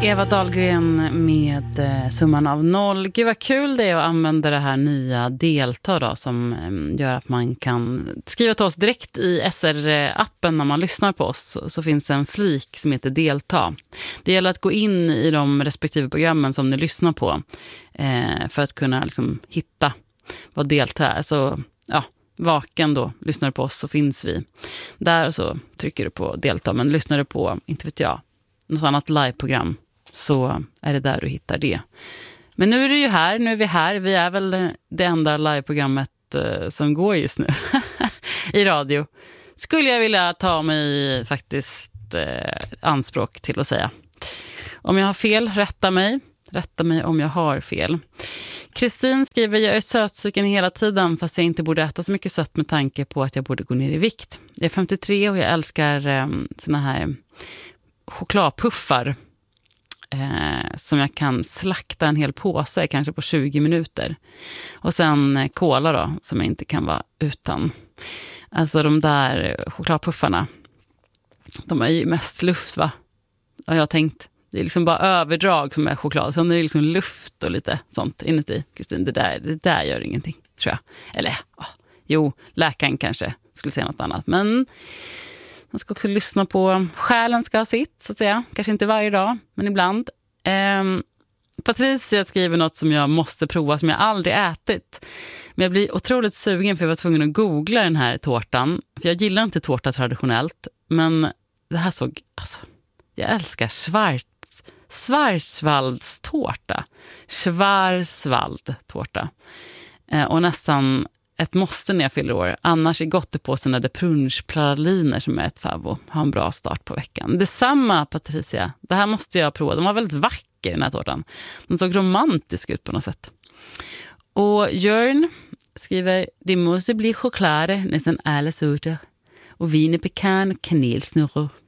Eva Dahlgren med Summan av noll. Gud vad kul det är att använda det här nya delta då, som gör att man kan skriva till oss direkt i SR-appen när man lyssnar på oss. Så finns en flik som heter delta. Det gäller att gå in i de respektive programmen som ni lyssnar på för att kunna liksom hitta vad delta är. Så ja, vaken då, lyssnar du på oss så finns vi där, och så trycker du på delta. Men lyssnar du på, inte vet jag, något annat liveprogram, så är det där du hittar det. Men nu är det ju här, nu är vi här. Vi är väl det enda liveprogrammet som går just nu i radio. Skulle jag vilja ta mig faktiskt anspråk till att säga. Om jag har fel, rätta mig. Rätta mig om jag har fel. Kristin skriver, jag är sötsugen hela tiden fast jag inte borde äta så mycket sött med tanke på att jag borde gå ner i vikt. Jag är 53 och jag älskar såna här chokladpuffar som jag kan slakta en hel påse kanske på 20 minuter. Och sen cola då, som jag inte kan vara utan. Alltså de där chokladpuffarna, de är ju mest luft, va? Och jag har tänkt, det är liksom bara överdrag som är choklad. Sen är det liksom luft och lite sånt inuti. Kristin, det där gör ingenting, tror jag. Eller, jo, läkaren kanske skulle säga något annat. Men man ska också lyssna på, själen ska ha sitt, så att säga. Kanske inte varje dag, men ibland. Patricia skriver något som jag måste prova, som jag aldrig ätit. Men jag blir otroligt sugen för jag var tvungen att googla den här tårtan. För jag gillar inte tårta traditionellt. Men det här såg, alltså, jag älskar Schwarzwaldstårta. Schwarzwaldtårta. Och nästan ett måste när jag fyller år. Annars är gottepåsen är det punschpraliner som är ett favvo. Ha en bra start på veckan. Detsamma, Patricia. Det här måste jag prova. De var väldigt vacker, den här tårtan. Den såg romantisk ut på något sätt. Och Jörn skriver, det måste bli choklad nästan alla sorter. Och wienerpekan och kanelsnurror.